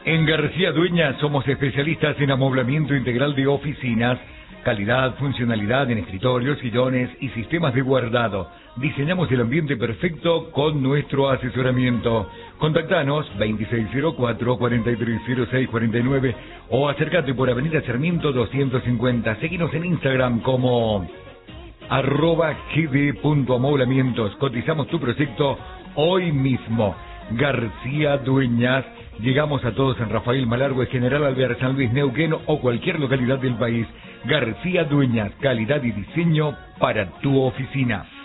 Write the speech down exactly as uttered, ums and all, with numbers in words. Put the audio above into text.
En García Dueñas somos especialistas en amoblamiento integral de oficinas, calidad, funcionalidad en escritorios, sillones y sistemas de guardado. Diseñamos el ambiente perfecto con nuestro asesoramiento. Contactanos veintiséis cero cuatro, cuarenta y tres cero seis cuarenta y nueve o acércate por Avenida Sarmiento doscientos cincuenta. Seguinos en Instagram como arroba gd.amoblamientos. Cotizamos tu proyecto hoy mismo. García Dueñas. Llegamos a todos en Rafael Malargüe, General Alvear, San Luis, Neuquén o cualquier localidad del país. García Dueñas, calidad y diseño para tu oficina.